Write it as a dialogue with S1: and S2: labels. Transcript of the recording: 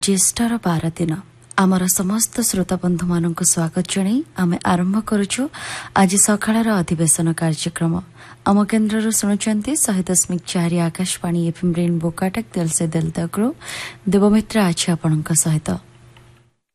S1: ज्येष्ठर 12 दिन आमर समस्त श्रोता बंधु मानक स्वागत जणाई आमे आरंभ करुछु आज सकाळर अधिवेशन कार्यक्रम। आम केन्द्र शुणुचंती 100.4 आकाशवाणी एफएम रेनबो कटक दिल से दिल तक देवमित्र आज आपणक सहित।